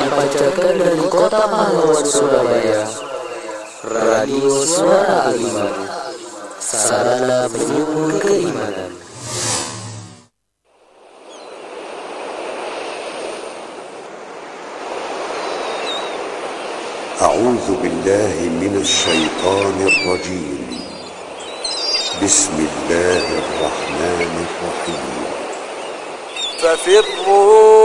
dipancarkan dari kota pahlawan Surabaya, Radio Suara Iman, sarana penyubur keimanan. أعوذ بالله من الشيطان الرجيم. بسم الله الرحمن الرحيم. ففروا